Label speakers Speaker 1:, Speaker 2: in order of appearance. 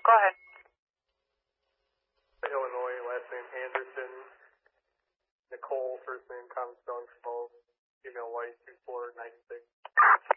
Speaker 1: Go ahead.
Speaker 2: Illinois, last name Anderson. Nicole, first name Comstown, female white, 2496.